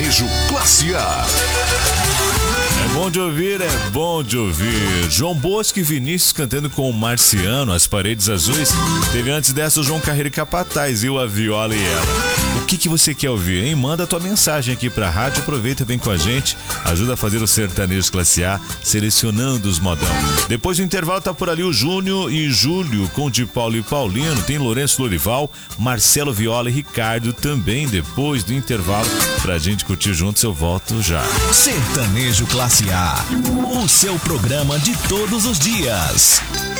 Sertanejo Classe A. É bom de ouvir, é bom de ouvir. João Bosco e Vinícius cantando com o Marciano, As Paredes Azuis. Teve antes dessa o João Carreiro e Capataz, eu, a Viola e ela. O que você quer ouvir, hein? Manda a tua mensagem aqui pra rádio, aproveita, vem com a gente, ajuda a fazer o Sertanejo Classe A, selecionando os modão. Depois do intervalo tá por ali o Júnior e Júlio, com o de Paulo e Paulino, tem Lourenço Lorival, Marcelo Viola e Ricardo também depois do intervalo, pra gente curtir juntos. Eu volto já. Sertanejo Classe A, o seu programa de todos os dias.